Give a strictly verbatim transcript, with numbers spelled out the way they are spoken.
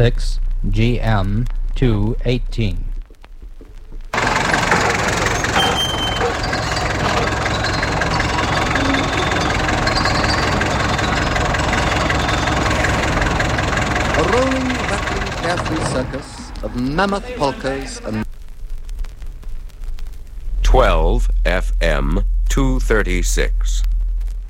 six G M two eighteen. A rolling, rattling, carefree circus of mammoth polkas and twelve F M two thirty-six.